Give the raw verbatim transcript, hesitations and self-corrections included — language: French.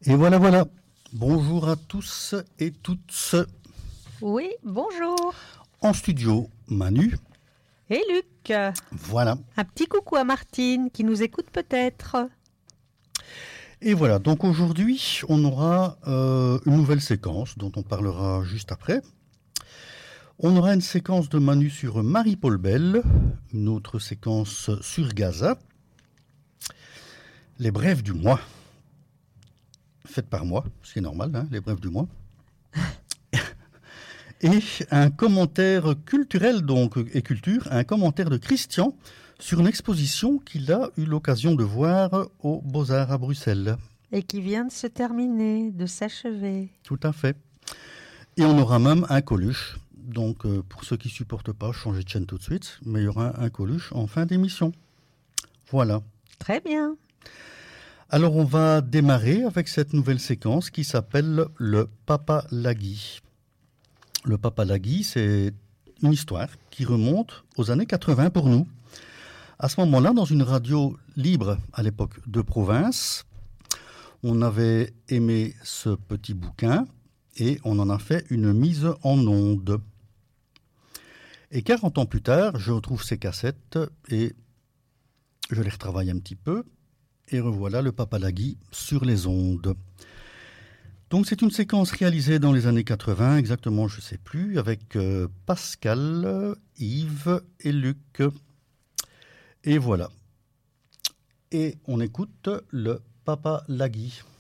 Et voilà, voilà. Bonjour à tous et toutes. Oui, bonjour. En studio, Manu. Et Luc. Voilà. Un petit coucou à Martine qui nous écoute peut-être. Et voilà, donc aujourd'hui, on aura euh, une nouvelle séquence dont on parlera juste après. On aura une séquence de Manu sur Marie-Paul Bell, une autre séquence sur Gaza, les brèves du mois, faites par moi, c'est normal, hein, les brèves du mois. Et un commentaire culturel donc et culture, un commentaire de Christian sur une exposition qu'il a eu l'occasion de voir aux Beaux-Arts à Bruxelles. Et qui vient de se terminer, de s'achever. Tout à fait. Et on aura même un Coluche. Donc euh, pour ceux qui ne supportent pas, changez de chaîne tout de suite. Mais il y aura un Coluche en fin d'émission. Voilà. Très bien. Alors on va démarrer avec cette nouvelle séquence qui s'appelle le Papa Lagui. Le Papa Lagui, c'est une histoire qui remonte aux années quatre-vingts pour nous. À ce moment-là, dans une radio libre à l'époque de province, on avait aimé ce petit bouquin et on en a fait une mise en onde. Et quarante ans plus tard, je retrouve ces cassettes et je les retravaille un petit peu. Et revoilà le Papa Lagui sur les ondes. Donc c'est une séquence réalisée dans les années quatre-vingts, exactement, je ne sais plus, avec euh, Pascal, Yves et Luc. Et voilà. Et on écoute le Papa Lagui.